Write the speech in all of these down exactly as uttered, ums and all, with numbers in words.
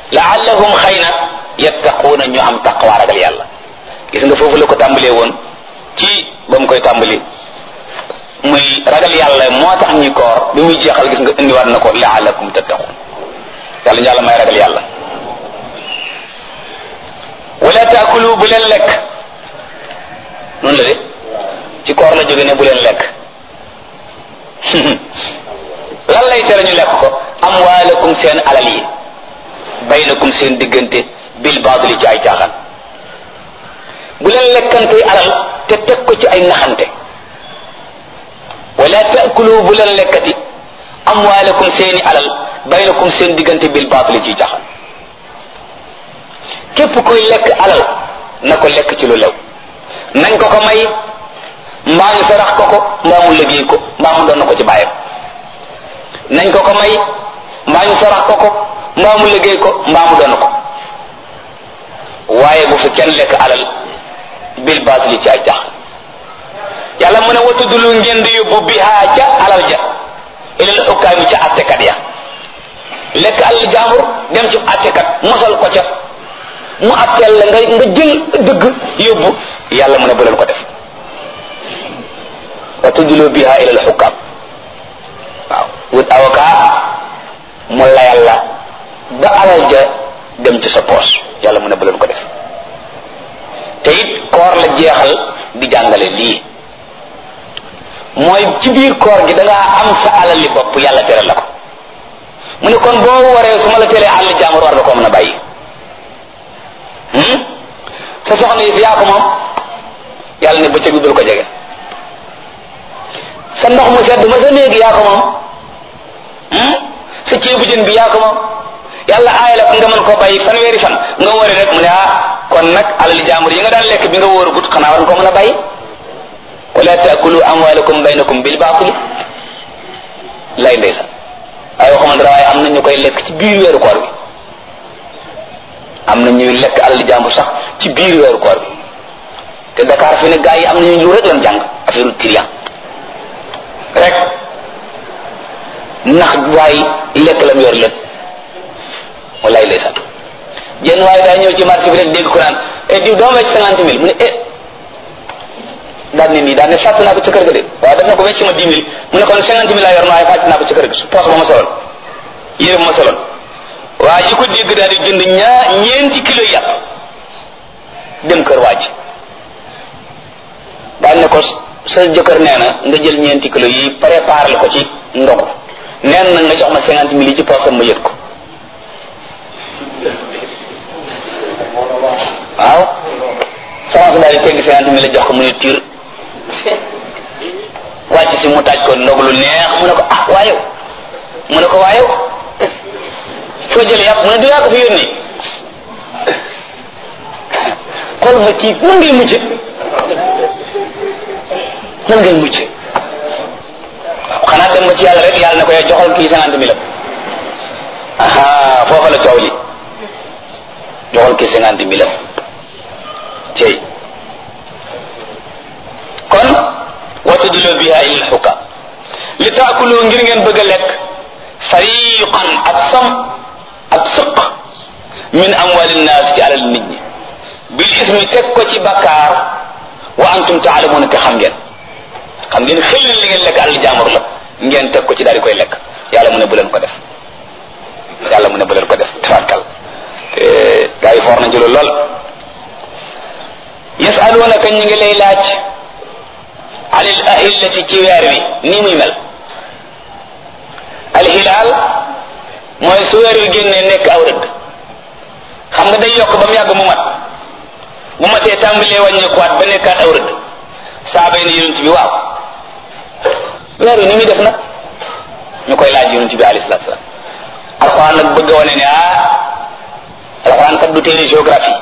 laallahum xëy na yattaquuna ñu am taqwa ragal yàlla. gis nga foofu la ko tàmbalee woon ci ba mu koy tàmbali muy ragal yàlla moo tax ñi koor bi muy jeexal gis nga indiwaat na ko laallakum tattaqun yàlla ñu yàlla may ragal yàlla. wala taakulu bu leen lekk noonu la de ci koor la jóge ne bu leen lekk lan lay tere ñu lekk ko amwaalakum seen alal yi baynakum seen diggante bil baadili ci ay caaxaan. bu leen lekkante alal te teg ko ci ay naxante. wala taakulu bu leen lekkati amwaalakum seeni alal baynakum seen diggante bil baatili ci caaxaan. képp kuy lekk alal na ko lekk ci lu lew nañ ko ko may mbaa ñu sarax ko ko mbaa mu liggéey ko mbaa mu doon na ko ci bàyyam nañ ko ko may mbaa ñu sarax ko ko mbaa mu liggéey ko mbaa mu doon ko waaye bu fi kenn lekk alal bil baatili ci ay caaxaan. yàlla mu ne wa tuddulu ngeen di yóbbu bihaa ca alal ja ilal xukkaami ca attekat ya lekk alal jaambur dem ci attekat mosal ko ca mu atteel la nga nga jël dëgg yóbbu yàlla mu ne bu leen ko def. wa tuddulu bihaa ilal xukkaam waaw wut avocat mu layal la ba alal ja dem ci sa poos yàlla mu ne bu leen ko def. te it koor la jeexal di jàngale lii mooy ci biir koor gi da ngaa am sa alal li bopp yàlla tere la ko mu ne kon boo waree su ma la teree àll jàmbur war nga koo mën a bàyyi. sa soxna yi si yaa ko moom yàlla ne bëccëg bi bul ko jege. sa ndox mu sedd ma sa néegi yaa ko moom sa ceebu jën bi yaa ko moom yàlla aaya la nga mën koo bàyyi fanweeri fan nga wari rek mu ne ah kon nag alal jàmbur yi nga daan lekk bi nga wóor gut xanaa war nga koo mën a bàyyi. wala taakulu amwaalakum baynakum bil baatili lay ndeysaan ay waxuma dara waaye am na ñu koy lekk ci biir weeru koor bi am na ñuy lekk alal jàmbur sax ci biir weeru koor bi te Dakar fi ne gaa yi am nañu lu rek lan jàng affaire trian rek ndax waaye lekk lam yor lépp walaay ndeysaan jenn waaye daa ñëw ci marché bi rek dégg ko naan e diw doo wecc cinquante mille mu ne eh daal ne nii daal ne fàtt naa ko ca kër ga de waaye daf na ko wecc ma dix mille mu ne kon cinquante mille laa yor waaye fàtt naa ko ca kër ga su poos ba ma soloon yére ba ma soloon waa ji ko dégg daal di jënd ñaa ñeenti kilo yàpp dem kër waa ji daal ne ko sa jëkkër nee na nga jël ñeenti kilo yi préparé ko ci ndogu neen na nga jox ma cinquante mille yi ci poosam ma yët ko waaw soxna si daal di tegg cinquante mille la jox ko mu ne tiir wàcc si mu taaj ko ndog lu neex mu ne ko ah waayow mu ne ko waayow foo jële yàpp mu ne du yaa ko fi yónni xool ma ci nan ngay mujje nan ngay mujje waaw xanaa dem ba ci yàlla rek yàlla ne ko yow joxal kii cinquante mille aha foofa la coow li joxal kii cinquante mille tey kon watudulu biha ilal xukam li taakulu ngir ngeen bëgg a lekk fariqan ab sam ab sëq min amwali nnaas ci alal nit ñi bil ismi teg ko ci bakkaar wa antum taalamuuna te xam ngeen xam ngeen xel li ngeen lekk alal jaamur la ngeen teg ko ci daal di koy lekk yàlla mu ne bu leen ko def yàlla mu ne bu leen ko def tawakkal gaa yi foor nañ ci loolu lool yasalunaka ñi ngi lay laaj anil ahillati ci weer wi nii muy mel alhilaal mooy su weer wi génnee nekk aw rëdd xam nga day yokk ba mu yàgg mu mat bu matee tàmbalee wàññeekuwaat ba nekkaat aw rëdd saaba yi ne yonent bi waaw weer wi ni muy def nag ñu koy laaj yonent bi alayhi salaatu salaam alxuraan nag bëgg a wane ne ah alxuraan kat du téere géographie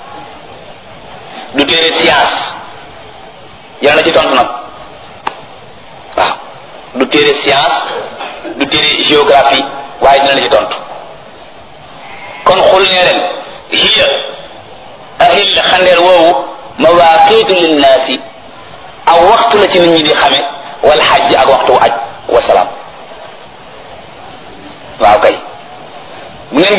du téere science yàlla na ci tontu nag waaw du téere science du téere géographie waaye dina la ci tontu kon xul ne ren hiya ahil xandeer woowu mawaaqiitu linnaasi aw waxtu la ci nit ñi di xame wal xajj ak waxtu aj wasalaam waaw kay bu ngeen